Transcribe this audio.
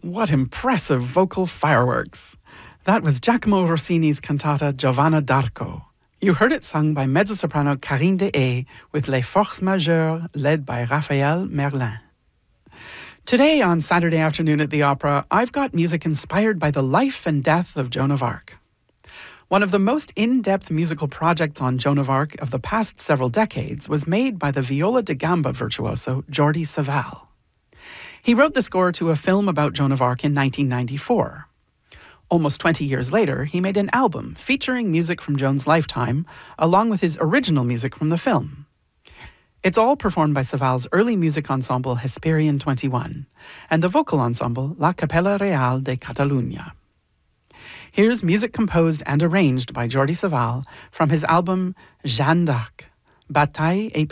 What impressive vocal fireworks! That was Giacomo Rossini's cantata Giovanna d'Arco. You heard it sung by mezzo-soprano Karine Deshaies with Les Forces Majeures led by Raphael Merlin. Today on Saturday Afternoon at the Opera, I've got music inspired by the life and death of Joan of Arc. One of the most in-depth musical projects on Joan of Arc of the past several decades was made by the viola da gamba virtuoso Jordi Savall. He wrote the score to a film about Joan of Arc in 1994. Almost 20 years later, he made an album featuring music from Joan's lifetime, along with his original music from the film. It's all performed by Savall's early music ensemble Hesperian 21 and the vocal ensemble La Capella Real de Catalunya. Here's music composed and arranged by Jordi Savall from his album Jeanne d'Arc, Bataille et